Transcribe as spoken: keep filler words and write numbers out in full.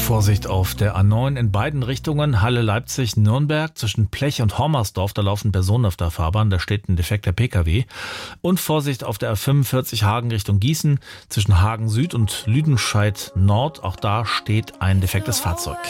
Vorsicht auf der A neun in beiden Richtungen, Halle-Leipzig-Nürnberg, zwischen Plech und Hormersdorf, da laufen Personen auf der Fahrbahn, da steht ein defekter Pkw. Und Vorsicht auf der A fünfundvierzig Hagen Richtung Gießen, zwischen Hagen Süd und Lüdenscheid Nord, auch da steht ein defektes Fahrzeug.